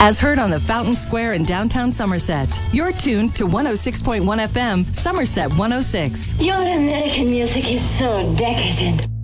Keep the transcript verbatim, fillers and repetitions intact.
As heard on the Fountain Square in downtown Somerset. You're tuned to one oh six point one F M, Somerset one oh six. Your American music is so decadent.